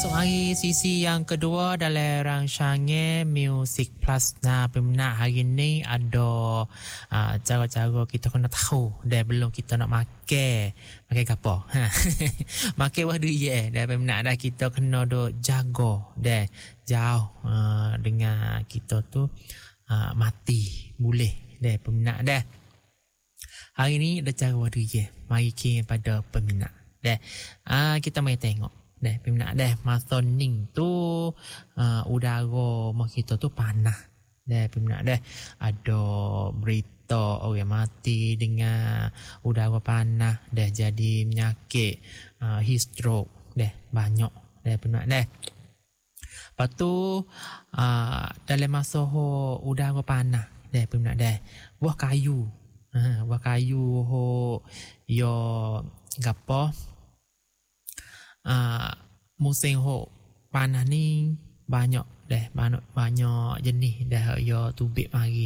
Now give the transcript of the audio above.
Masuk hari sisi yang kedua dalam rancangan Music Plus. Nah, peminat hari ni ada cara-cara kita kena tahu dah belum kita nak makan apa. Makan wah duit dah peminat dah kita kena duk jaga dah jauh dengan kita tu mati boleh dah peminat dah. Hari ni ada cara wah duit. Mari kita pada peminat dah. Kita mai tengok dah peminat dah masa ning tu udara mah kita tu panas dah peminat dah ada berita orang mati dengan udara panas dah jadi penyakit heat stroke dah banyak dah peminat dah. Lepas tu dalam masa udara panas dah peminat dah buah kayu yo gapo musim panas ni banyak dah banyak jenis dah yo tubik mari